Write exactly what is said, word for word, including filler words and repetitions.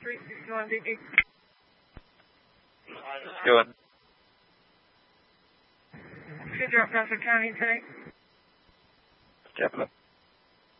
three sixty-one D D. Doing. Should drop down for county today. Stepping up.